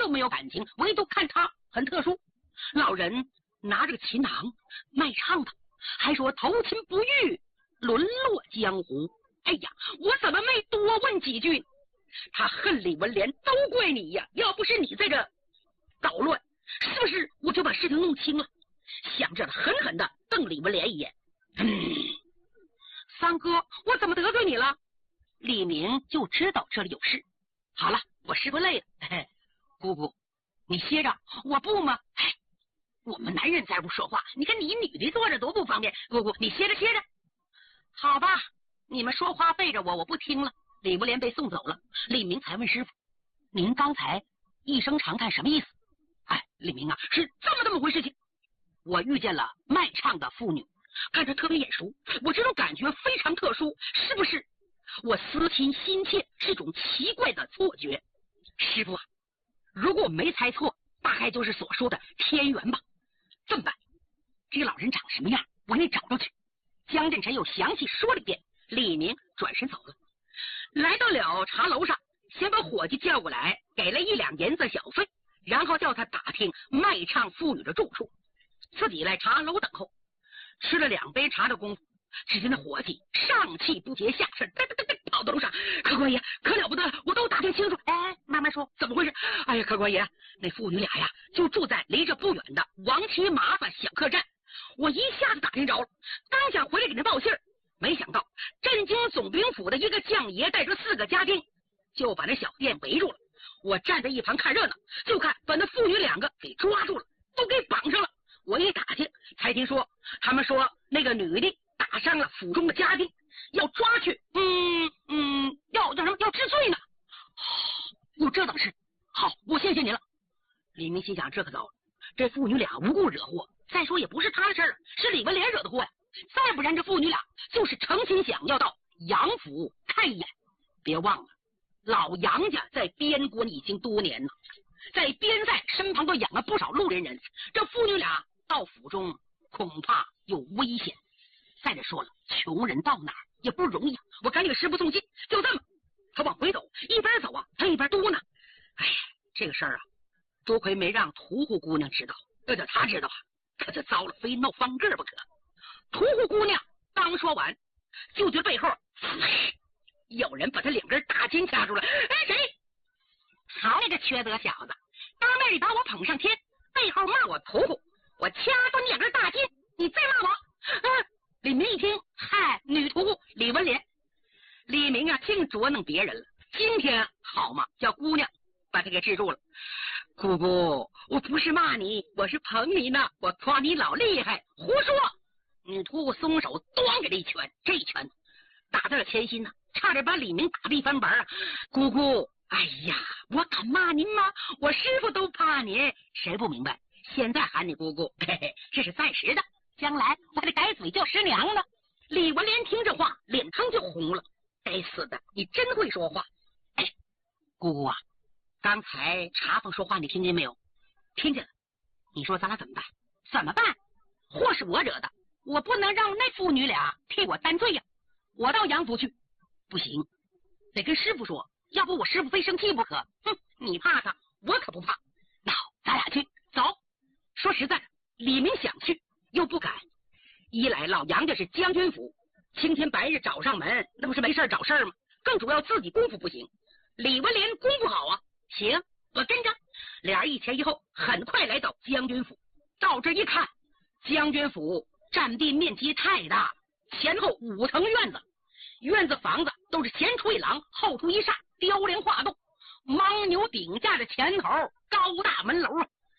没有感情，唯独看他很特殊。老人拿着个琴囊卖唱的，还说投亲不遇，沦落江湖。哎呀，我怎么没多问几句？他恨李文莲，都怪你呀！要不是你在这捣乱，是不是我就把事情弄清了？想着狠狠的瞪李文莲一眼。三哥，我怎么得罪你了？李明就知道这里有事。好了，我师傅累了。姑姑，你歇着。我不吗？我们男人在屋说话，你看你女的坐着多不方便。姑姑，你歇着。好吧，你们说话背着我不听了。李文莲被送走了，李明才问师傅：“您刚才一声长叹什么意思？”李明啊，是这么回事情。我遇见了卖唱的妇女，看着特别眼熟，我这种感觉非常特殊，是不是？我思亲心切，是种奇怪的错觉。师傅啊，如果我没猜错，大概就是所说的天缘吧。这么办，这个老人长什么样，我给你找着去。江振臣又详细说了一遍。李明转身走了，来到了茶楼上，先把伙计叫过来，给了1两银子小费，然后叫他打听卖唱妇女的住处，自己来茶楼等候。吃了2杯茶的功夫，只见那伙计上气不接下气，跑到楼上：“客官爷，可了不得了，我都打听清楚。”慢慢说，怎么回事？哎呀，客官爷，那父女俩呀，就住在离这不远的王七麻子小客栈。我一下子打听着了，刚想回来给您报信儿，没想到镇京总兵府的一个将爷带着4个家丁，就把那小店围住了。我站在一旁看热闹，就看把那父女2个给抓住了，都给绑上了。我一打听，才听说他们说那个女的打伤了府中的家丁，要抓去，要什么？要治罪呢。有这等事？好，我谢谢您了。李明心想，这可糟了，这父女俩无故惹祸，再说也不是他的事儿，是李文莲惹的祸呀。再不然这父女俩就是诚心想要到杨府看一眼。别忘了，老杨家在边关已经多年了，在边塞身旁都养了不少路人，这父女俩到府中恐怕有危险。再者说了，穷人到哪儿也不容易啊。我赶紧给师傅送信。就这么，他往回走，一边走啊，他一边嘟囔：“哎呀，这个事儿啊，多亏没让屠户姑娘知道，要叫她知道啊，可就糟了，非闹方个不可。”屠户姑娘刚说完，就觉背后有人把他2根大筋掐住了。谁？好你这缺德小子，当面你把我捧上天，背后骂我屠户，我掐断你2根大筋，你再骂我。李明一听，嗨，女屠户李文莲。李明啊，净捉弄别人了。今天好嘛，叫姑娘把他给制住了。姑姑，我不是骂你，我是捧你呢，我夸你老厉害。胡说！女屠户松手，咣给他一拳，这一拳打到了前心呢，差点把李明打地翻板啊！姑姑，哎呀，我敢骂您吗？我师傅都怕您，谁不明白？现在喊你姑姑，嘿嘿，这是暂时的，将来我还得改嘴叫师娘呢。李文莲听这话，脸腾就红了。该死的，你真会说话！姑姑啊，刚才茶房说话你听见没有？听见了。你说咱俩怎么办？怎么办？祸是我惹的，我不能让那父女俩替我担罪呀。我到杨府去，不行，得跟师傅说，要不我师傅非生气不可。哼，你怕他，我可不怕。那好，咱俩去，走。说实在的，李明想去又不敢，一来老杨家是将军府，青天白日找上门，那不是没事找事吗？更主要自己功夫不行。李文莲功夫好啊，行，我跟着。俩人一前一后，很快来到将军府。到这一看，将军府占地面积太大，前后5层院子，院子房子都是前出一廊，后出一煞，雕梁画栋，牦牛顶架着前头，高大门楼啊，